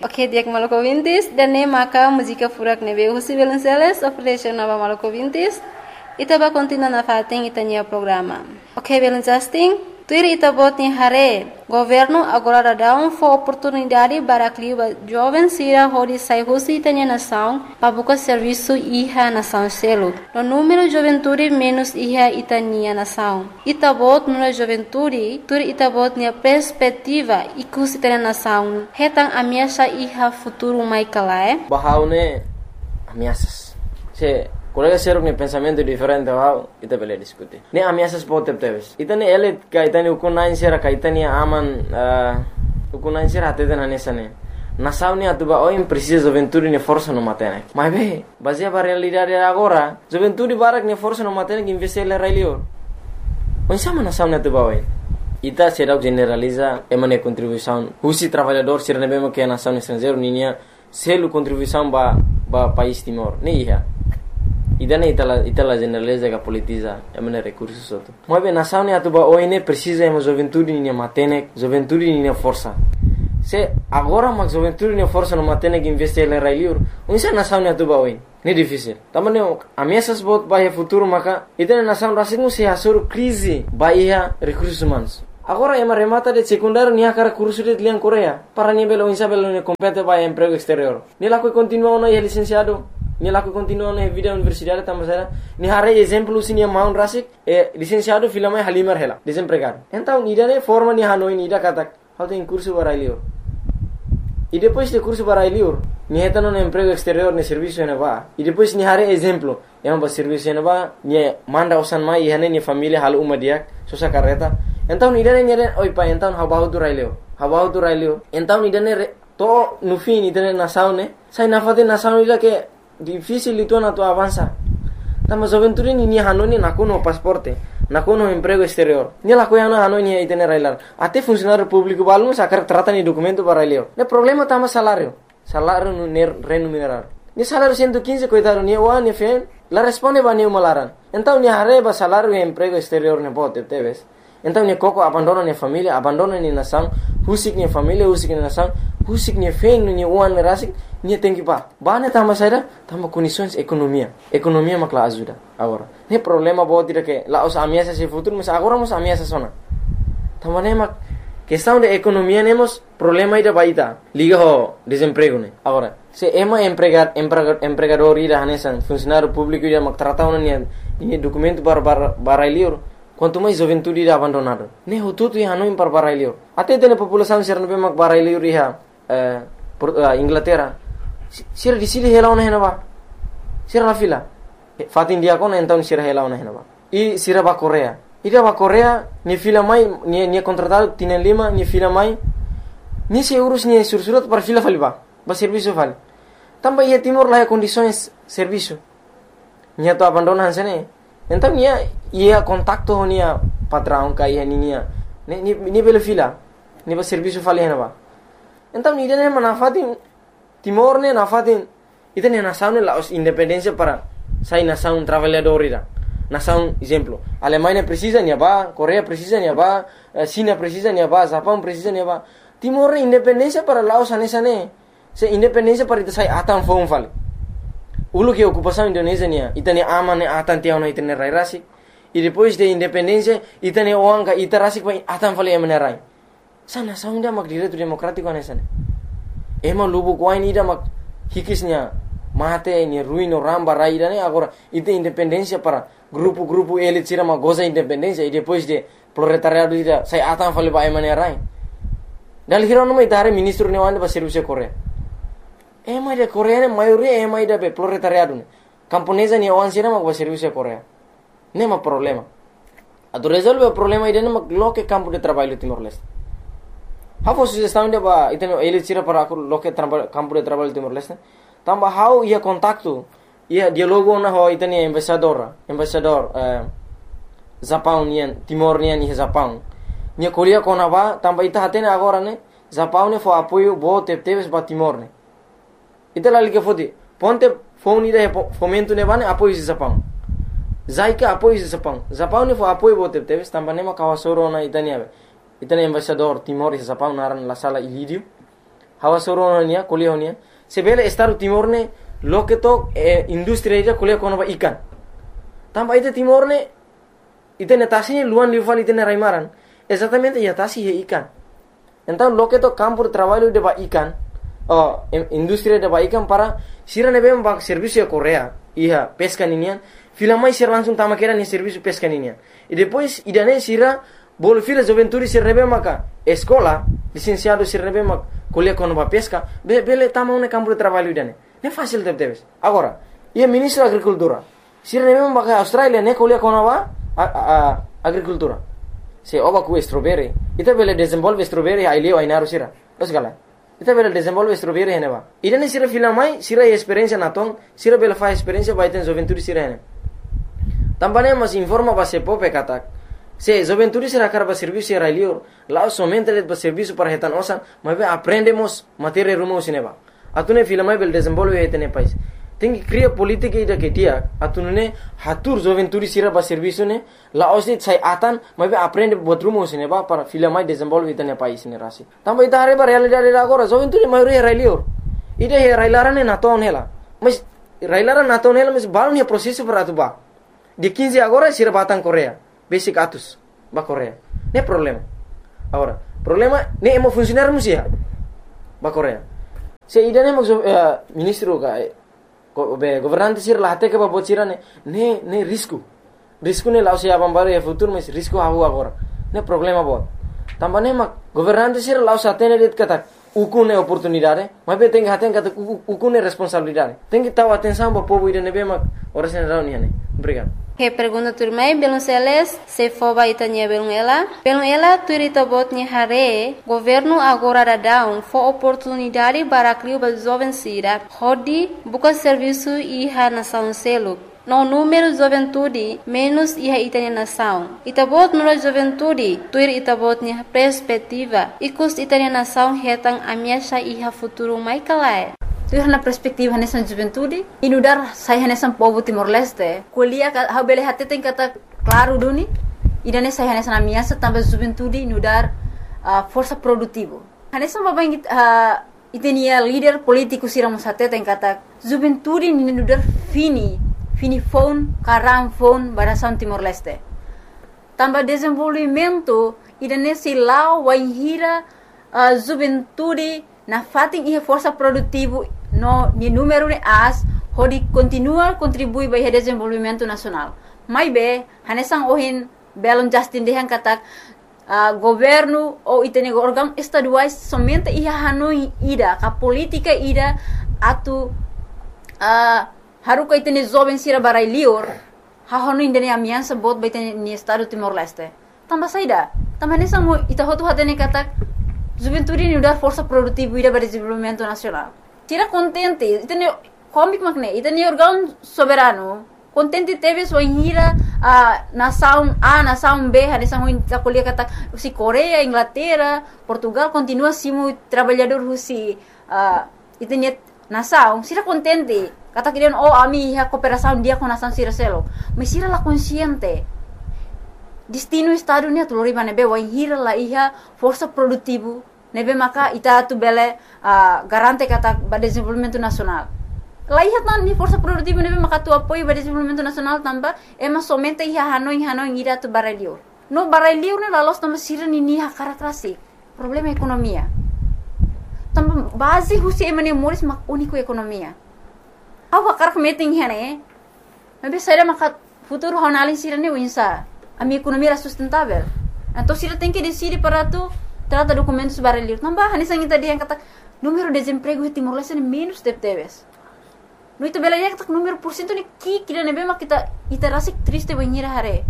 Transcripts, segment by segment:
Ok, dia Maluku Vintis dan ne maka música furak nebe Husi Belenceles operation nova Maluku Vintis. Ita ba continua na fating itanya programa. Ok, Belencasting. Tuir ita bot ni hare. Governo agora dá oportunidade para que os jovens sira hori sai Husi itanya nação para buscar serviço iha nação selo. No número juventude menos iha itania nação. Ita bot no juventude, tuir ita bot ni perspectiva ikus itanya nação. Hetang ameaça iha futuro mai kalae. Bahaune ameaças. Se colega seruk ni pensamento diferente wow, ita bele diskuti. Ne ameaças pote teves. Ita ne elit ka ita ne ukunain sera ka ita ne aman ukunain sera atete na nesane. Nação ne atuba oi precisa juventude ne força no matene. Mas be, baseia para realidade agora, juventude barak ne força no matene que investir le railio. Onde sama nação ne atuba oi. Ita será generaliza emane contribuição. Husi trabalhador sera ne bemo que a nação estrangeiro ninia selo contribuição ba país Timor. Ne iha. Idane itala generaliza que politiza emane recursos soto. Mas bem, nação ne atuba oi ne precisa ema juventude ne matene, juventude ne força. Se agora mas juventude ne força no matene que investir le railio, onde nação ne atuba oi. Ne difícil. Também ameaças bot ba futuro maka itane nação rasik se hasur crise ba ia recursos humanos. Agora ema remata de secundário nia cara curso de lian Coreia para nível onde belo ne compete ba emprego exterior. Ni la que continua na licenciado. Ni la que continua na vida universidade tamasera. Ni hare exemplo sinia maun rasik licenciado filama halimar hela desempregado. Então ida ne forma ni hanoi ni ida katak. How tem curso para ele. E depois de curso para ele, ni etano no emprego exterior ne serviço ne ba. E depois ni hare exemplo, yang ba serviço ne ba, ni manda usan mai hane ni família hal umadiak, sosa carreta. Então ni dane ni oi pa então habahu tu raileo. Então ni dane to no fim ni dane nação ne, sai na fate nação ida que difícil itu na tu avança. Tama juventude ni hanoni nakuno pasporte. Nakuno emprego exterior. Ni la coisa não ni itene railar. Até funcionário público balmo sacar trata ni documento para ele. Ne problema tama salário. Salário no remunerado. Ni salário 115 coitado ni o ni fen. La responde ba ni malaran. Então ni arreba salário e emprego exterior ne bote teves. Então ni coco abandona ni família, abandona ni nação, husik ni família, husik ni nação, husik ni fen ni uan rasik ni tem que ba. Ba ne tama saída, tama condições economia. Economia makla ajuda agora. Ne problema bo dire que la os ameaças se futuro, mas agora mos ameaças sona. Tama ne mak questão de economia nemos problema ida baita. Liga ho desemprego ne. Agora, se ema empregador ida hanesan funcionário público ida mak trata una ni documento para liur. Quanto mais juventude ida abandonado. Ne ho tudo ia no impar para liur. Até tem população ser no mak para liur ia Inglaterra. Sira di sini hela ona henaba. Sira la fila. Fatin dia kona então sira hela ona henaba. E sira ba Coreia. Ida ba Coreia ni fila mai ni contratado tienen lima ni fila mai. Ni se urus ni sursurat para fila faliba. Ba serviço fal. Tamba ia Timor lá condições serviço. Nia to abandona hansene. Então ia contacto nia patrão ka ia ni bela fila. Ni ba serviço fali henaba. Então ni dene manafatin Timor ne nafatin ita ne nação ne la independência para sai nação trabalhador ira. Nação exemplo, Alemanha precisa nia ba, Coreia precisa nia ba, China precisa nia ba, Japão precisa nia ba. Timor ne independência para Laos anesane. Se independência para ita sai atan fom fale. Ulu que ocupação Indonésia nia, ita ne aman ne atan tiao na ita ne rai rasik. E depois de independência ita ne oanga ita rasik pa atan fale emane rai. Sa nação dia mak direito democrático anesane. Ema lubu kuain ida mak hikisnya mate ni ruino ramba raida ne agora ite independência para grupo elit sira mak goza independência e depois de proletariado ida sai atan fale ba emane rai. Dal hirono mai tare ministro ne wande ba serviço Coreia. Ema ida Coreia ne maioria ema ida be proletariado ne. Camponesa ne wan sira mak ba serviço Coreia. Ne ma problema. Ado resolve o problema ida ne mak loke campo de trabalho Timor-Leste. Hafo sugestão de ba iteno elit sira para loke campo de trabalho Timor-Leste. Tamba how ia contacto, ia dialogo na ho itenia embaixador Japão nian Timor nian ni Japão. Nia Coreia kona ba tamba ita hatena agora ne Japão ne fo apoio bo teves ba Timor ne. Ita la liga fodi ponte phone ida fomento ne bane apoio Japão. Zaika apoio Japão. Japão ne fo apoio bo teves tamba ne ma kawasoro na itania. Itania embaixador Timor e Japão naran la sala ilidio. hawa soro nia kuliah nia sebele Estado Timor ne loke to industri ida kuliah kono ba ikan tamba ite Timor ne ite netasi luan lival ite ne raimaran exatamente ya tasi he ikan então loke to campo de trabalho de ba ikan industri de ba ikan para sira ne bem ba serviço Korea ia pesca ninian fila mais sira langsung tama kera ni serviço pesca ninian e depois idane sira bol fila juventude sira ne bem maka escola licenciado sira ne bem mak kuliah kono ba pesca bele tama un campo de trabalho idane ne fácil debes agora ia ministro agricultura sira ne bem maka Australia ne kuliah kono ba agricultura se oba ku strawberry ita bele desenvolve strawberry ai leo ai naru sira osgala ita bele desenvolve strawberry heneba idane sira fila mai sira experiência natong sira bele fa experiência ba iten juventude sira hene tambane mas informa ba se pope katak se juventude sira karba serviço era leo lá somente de serviço para retan osan mas aprendemos matéria rumo sineba atune fila mai bele desenvolve etene país tem que criar política ida que dia atune hatur juventude sira ba serviço ne la osit sai atan mas aprende botrumo sineba para fila mai desenvolve etene país ne rasi tamba ita hare ba realidade agora juventude mai era leo ida he railarane naton hela mas railara naton hela mas balon he processo para atuba de 15 agora sira batang Korea basic atus ba Korea ne problema agora problema ne emo funcionar musia ba Korea se ida ne ministro ka governante sir la hate ke ba bocira ne risco ne lao se abambare futuro mas risco hawo agora ne problema bot tambane mak governante sir lao satene det kata ukune oportunidade mas be tem haten kata ukune responsabilidade tem que taw atenção ba povo ida ne be mak orasen rauni ne obrigado. Que pergunta turmai Belonceles se foba itanya belongela turita botnya hare governo agora dadão fo oportunidade para criar ba jovem sira hodi buka serviço iha nação selo no número juventude menos iha itanya nação itabot no juventude tuir itabotnya perspectiva ikus itanya nação hetang amiasha iha futuro mai kalai tuir na perspektiva nessa juventude inudar sai nessa povo Timor-Leste kuliah ha bele hati tem kata claro duni idane sai nessa amiasa também juventude inudar força produtivo nessa babang itenia líder político siramos hati tem kata juventude inudar fini phone karam phone barasan Timor-Leste também desenvolvimento idane silau waihira juventude na fating ia força produtivo no ni número de as hodi continua contribui para o desenvolvimento nacional mai be hanesang ohin belon Justin dehan katak governo ou itene órgão estaduais somente ia hanoi ida ka política ida atu haru ka itene jovem sira barai lior ha hanoi indene amiança bot ba itene ni estado Timor-Leste tamba saida tamba hanesang mo ita hotu hatene katak juventude ni udar força produtiva ida para desenvolvimento nacional tira contente itene comic makne itene órgão soberano contente teve so hira nação A nação B hanesang ho kuliah kata si Korea Inglaterra Portugal continua simo trabalhador husi itene nação sira contente kata kirian ami ha cooperação dia com nação sira selo mas sira la consciente destino estado ni atulori bane be wai hira la iha força produtivo nebe maka ita tu bele garante kata ba desenvolvimento nacional la iha tan ni força produtivo nebe maka tu apoio ba desenvolvimento nacional tamba ema somente iha hanoi ira tu baralio no baralio ne la los tamba sira ni ha karakrasi problema ekonomia tamba base husi emane moris mak único ekonomia awa karak meeting hene nebe saira maka futuro honalin sira ne winsa a minha economia era sustentável. Então, se ela tem que decidir para tu trata documentos baralhos, não vai, nessa ainda dia kata número de desemprego em Timor-Leste é menos de teves. No itu bela dia kata número por cento ni kira nebe mak kita iterasi triste banhira hare.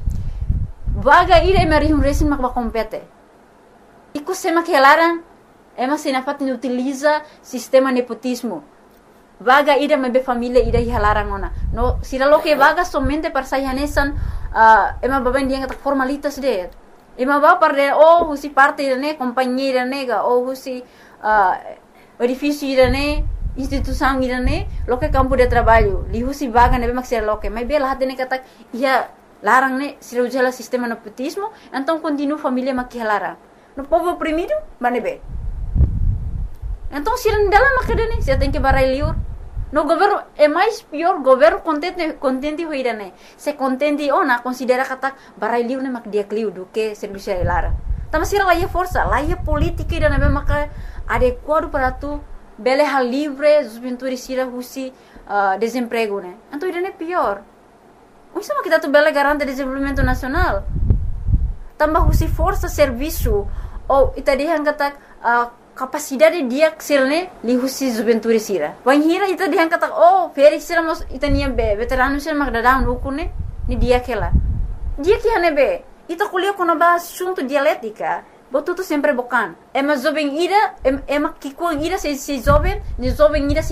Vaga ira emari resin mak compete. Iku sema que elaran ema sinafat ni utiliza sistema nepotismo. Vaga ida mebe família ida hilarang ona. No sira lo que vaga somente para sayanesan ema baben dia kata formalitas de. Ema ba parde husi parte ne companheira nega husi edifício ida ne instituição ida ne lo que campo de trabalho. Li husi vaga nebe mak sira lo que. Mas bela hade ne kata ia larang ne sira ujala sistema nepotismo, então continua família mak hilarang. No povo oprimido, manebe. Então, se não dela macadene, você tem que barai liur. No governo é mais pior, governo contente hoira né. Se contente ona considera kata barai liur né mak dia kliu do que serviço lara. Tama sira lá força, lá política ida né maka adequado para tu bele hal livre, juventude sira husi desemprego né. Então ida né pior. Isso kita tu bele garante desenvolvimento nacional. Tambah husi força serviço ou ita dihan kata capacidade dia ksilne li husi juventude sira. Wanhira ita dihan kata feri sira mos ita nia be veterano sira magdadang ukune ni dia kela. Dia que hane be ita kuliah kono ba assunto dialética. Botu tu sempre bokan. Ema jovem ira ema kikuang ira se jovem, ni jovem ira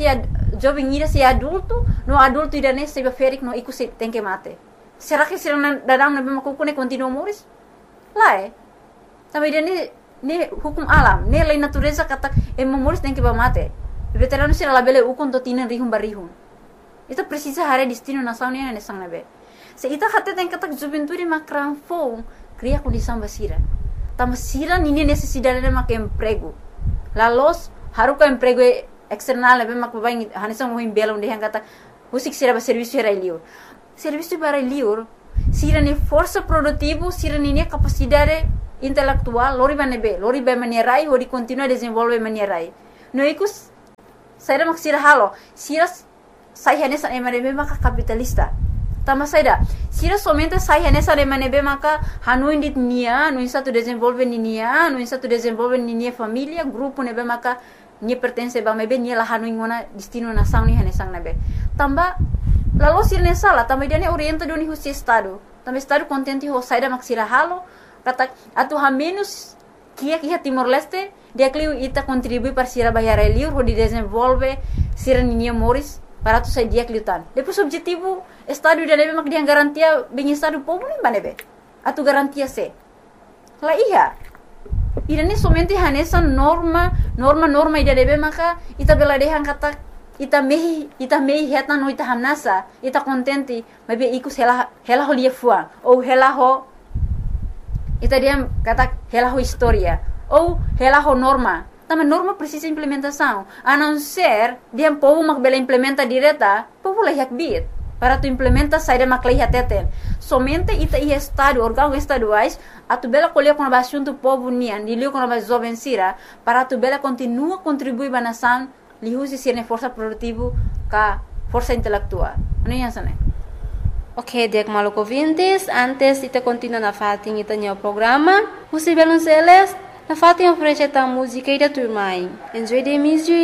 se adulto, no adulto ira ne se ferik no iku se tem que mate. Será que sira dadang na be makukune continua moris? Lá Também ne hukum alam, ne lei natureza kata moris tem que mate. Veterano sira labele ukon to tinan rihum barihum. Itu precisa hare destino nação ne sang nabe. Se ita kata tem kata juventude makran fong cria condição basira. Tama sira nini necessidade de mak emprego. Lalos haruka emprego external nabe mak babai hanisang mohim belom de kata usik sira ba serviço era liur. Serviço para liur sira ni força produtivo, sira ni capacidade intelectual, lori ba manierai, hodi continua desenvolve manierai. No ikus, saya mak sira halo, sira saya nesa emanebe maka capitalista. Tama saya sira somente saya nesa emanebe maka hanuin dit nia, no satu desenvolve nia, no satu desenvolve nia família, grupo nebe maka nia pertence ba mebe nia la hanuin ngona destino nação ni hanesang nebe. Tamba lalu sira nesa la, tamba dia orienta doni husi estado. Tamba estado contente ho saya mak sira halo. Kata atu ha menos kia Timor Leste dia kliu ita contribui para sira bayar liur ho di desenvolve sira ninia moris para tu sai dia kliutan. Depois objetivo estado dia lebe mak dia garantia bem estado povo nem banebe. Atu garantia se. La iya. Ida ni somente hanesa norma ida lebe maka ita bela dehan kata ita mehi heta no ita hanasa ita contente mabe ikus hela ho lia fuang ou hela ho ita dia kata hela ho história ou hela ho norma. Também norma precisa implementação. A não ser dia povo mak bela implementa direta, povo lah yak bit. Para tu implementa saída mak lah teten. Somente ita estado, órgão estaduais, a tu bela colher com a assunto povo nian, dilio com a jovem sira, para tu bela continua contribuir ba nação, li usi sirne força produtivo ka força intelectual. Ano yan sana? Ok, diak maluco ouvintes, antes ita continua na fatin ita nyo programa, Husi Belonceles, na fatin oferece ta música ida turmai. Enjoy the music.